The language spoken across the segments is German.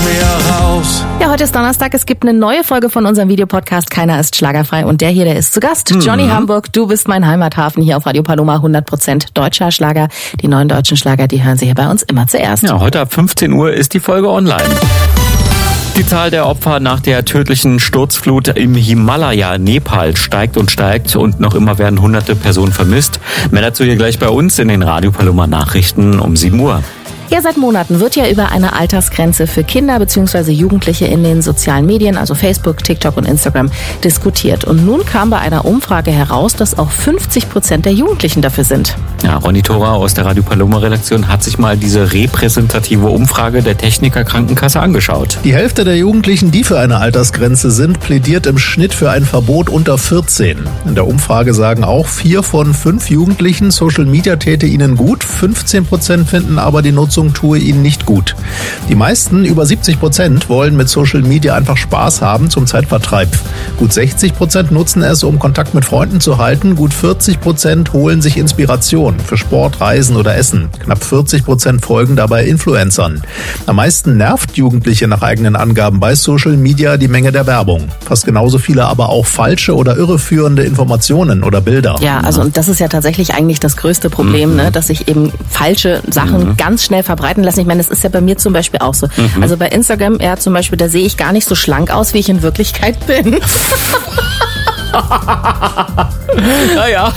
mir raus. Ja, heute ist Donnerstag, es gibt eine neue Folge von unserem Videopodcast Keiner ist schlagerfrei und der ist zu Gast. Johnny Hamburg, du bist mein Heimathafen hier auf Radio Paloma, 100% deutscher Schlager. Die neuen deutschen Schlager, die hören Sie hier bei uns immer zuerst. Ja, heute ab 15 Uhr ist die Folge online. Die Zahl der Opfer nach der tödlichen Sturzflut im Himalaya, Nepal, steigt und noch immer werden hunderte Personen vermisst. Mehr dazu hier gleich bei uns in den Radio Paloma Nachrichten um 7 Uhr. Ja, seit Monaten wird ja über eine Altersgrenze für Kinder bzw. Jugendliche in den sozialen Medien, also Facebook, TikTok und Instagram, diskutiert. Und nun kam bei einer Umfrage heraus, dass auch 50% der Jugendlichen dafür sind. Ja, Ronny Thora aus der Radio Paloma Redaktion hat sich mal diese repräsentative Umfrage der Techniker Krankenkasse angeschaut. Die Hälfte der Jugendlichen, die für eine Altersgrenze sind, plädiert im Schnitt für ein Verbot unter 14. In der Umfrage sagen auch 4 von 5 Jugendlichen, Social Media täte ihnen gut, 15% finden aber die Nutzung tue ihnen nicht gut. Die meisten, über 70%, wollen mit Social Media einfach Spaß haben zum Zeitvertreib. Gut 60% nutzen es, um Kontakt mit Freunden zu halten. Gut 40% holen sich Inspiration für Sport, Reisen oder Essen. Knapp 40% folgen dabei Influencern. Am meisten nervt Jugendliche nach eigenen Angaben bei Social Media die Menge der Werbung. Fast genauso viele aber auch falsche oder irreführende Informationen oder Bilder. Ja, also und das ist ja tatsächlich eigentlich das größte Problem, ne, dass sich eben falsche Sachen ganz schnell verbreiten lassen. Ich meine, das ist ja bei mir zum Beispiel auch so. Also bei Instagram, ja zum Beispiel, da sehe ich gar nicht so schlank aus, wie ich in Wirklichkeit bin. Naja.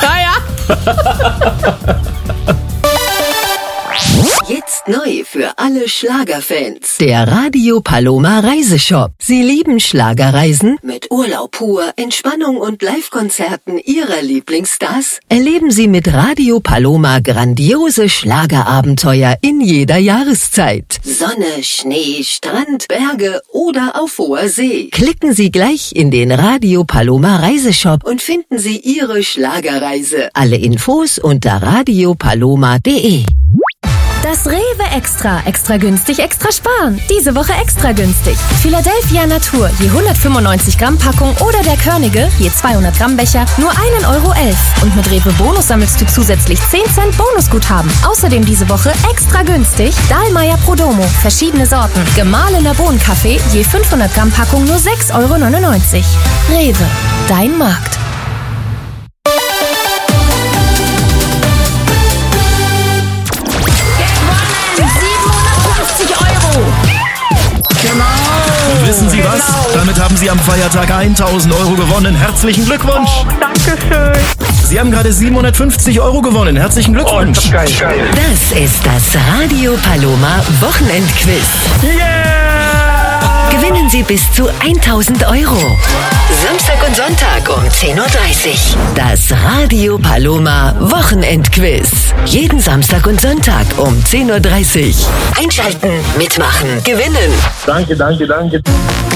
Jetzt neu für alle Schlagerfans. Der Radio Paloma Reiseshop. Sie lieben Schlagerreisen? Mit Urlaub pur, Entspannung und Live-Konzerten Ihrer Lieblingsstars? Erleben Sie mit Radio Paloma grandiose Schlagerabenteuer in jeder Jahreszeit. Sonne, Schnee, Strand, Berge oder auf hoher See. Klicken Sie gleich in den Radio Paloma Reiseshop Und finden Sie Ihre Schlagerreise. Alle Infos unter radiopaloma.de. Das Rewe Extra günstig, extra sparen. Diese Woche extra günstig. Philadelphia Natur, je 195 Gramm Packung oder der Körnige, je 200 Gramm Becher, nur 1,11 Euro. Und mit Rewe Bonus sammelst du zusätzlich 10 Cent Bonusguthaben. Außerdem diese Woche extra günstig Dahlmeier Prodomo, verschiedene Sorten. Gemahlener Bohnenkaffee, je 500 Gramm Packung, nur 6,99 Euro. Rewe, dein Markt. Und wissen Sie was? Damit haben Sie am Feiertag 1.000 Euro gewonnen. Herzlichen Glückwunsch. Oh, danke schön. Sie haben gerade 750 Euro gewonnen. Herzlichen Glückwunsch. Oh, geil. Das ist das Radio Paloma Wochenendquiz. Yeah! Gewinnen Sie bis zu 1.000 Euro. Samstag und Sonntag um 10.30 Uhr. Das Radio Paloma Wochenendquiz. Jeden Samstag und Sonntag um 10.30 Uhr. Einschalten, mitmachen, gewinnen. Danke.